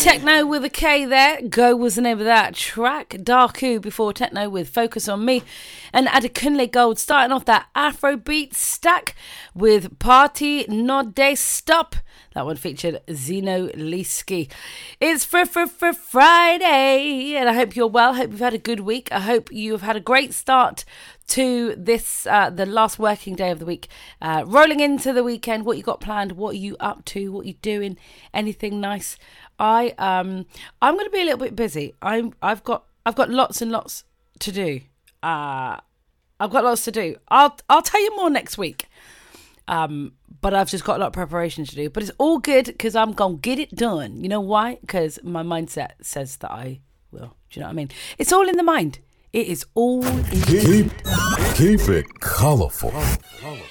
Techno with a K there. Go was the name of that track. Darku before Techno with Focus on Me. And Adekunle Gold starting off that Afrobeat stack with Party Not Day Stop. That one featured Zeno Liski. It's for Friday, and I hope you're well. Hope you've had a good week. I hope you've had a great start to this, the last working day of the week. Rolling into the weekend, what you got planned? What are you up to? What are you doing? Anything nice? I'm going to be a little bit busy. I've got lots and lots to do. I've got lots to do. I'll tell you more next week. But I've just got a lot of preparation to do. But it's all good because I'm going to get it done. You know why? Because my mindset says that I will. Do you know what I mean? It's all in the mind. It is all in the mind. Keep it colorful.